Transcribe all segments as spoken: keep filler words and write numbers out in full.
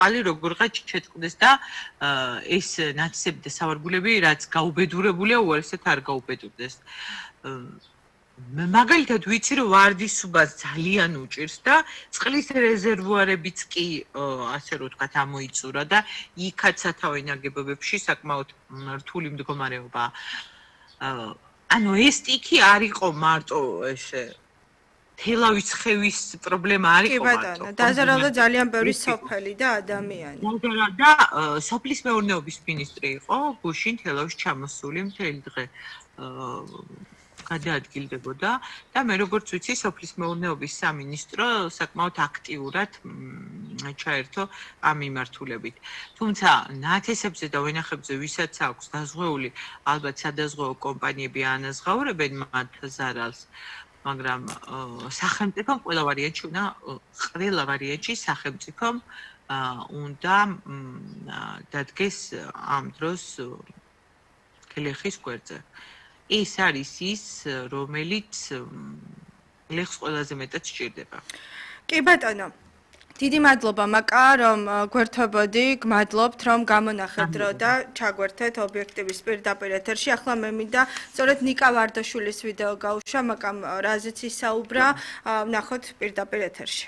ალი როგორღაც შეწყდეს და ეს ნაცისები და სავარგულები რაც გაუბედურებულია უარესად არ გაუბედურდეს. მაგალითად ვიცი რომ ვარდისუბას ძალიან უჭირს და წყლის რეზერვუარებიც კი ასე რომ ვთქვათ ამოიწურა და იქაც სათავე ნაგებობებში საკმაოდ რთული მდგომარეობა. ანუ ეს ტიკი არ იყო მარტო ესე თელავის ხევის პრობლემა არ იყო მარტო. კი ბატონო, დაზარალდა ძალიან ბევრი სოფელი და ადამიანი. და სოფლის მეურნეობის მინისტრი იყო გუშინ თელავის ჩამოსული მთელი დღე გადაადგილდებოდა და მე როგორც ვიცი სოფლის მეურნეობის სამინისტრო საკმაოდ აქტიურად ჩაერთო ამ მიმართულებით. თუმცა ნათესებზე და ვენახებზე ვისაც აქვს დაზღვეული, ალბათ სადაზღვეო კომპანიები ანაზღაურებენ მათ ზარალს, მაგრამ სახელმწიფომ ყველა ვარიანტში უნდა ყველა ვარიანტში სახელმწიფომ უნდა დადგეს ამ დროს კელეხის გვერდზე. ეს არის ის, რომელიც ლეხს ყველაზე მეტად სჭირდება. კი ბატონო, დიდი მადლობა მაკა, რომ გვერდებოდი, გმადლობთ, რომ გამონახეთ დრო და ჩაგვერთეთ ობიექტივის პირდაპირ ეთერში. ახლა მე მინდა სწორედ ნიკა ვარდაშვილის ვიდეო გაუშვა, მაკამ რაზეც ისაუბრა, ვნახოთ პირდაპირ ეთერში.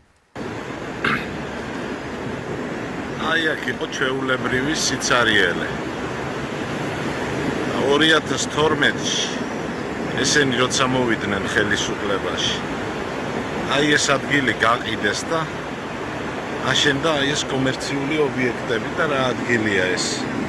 აი აქ იყო ჩვეულებრივი სიცარიელე. ორი ათას თორმეტში ესენი როცა მოვიდნენ ხელისუფლებაში აი ეს ადგილი გაყიდეს და აშენდა აი ეს კომერციული ობიექტები და რა ადგილია ეს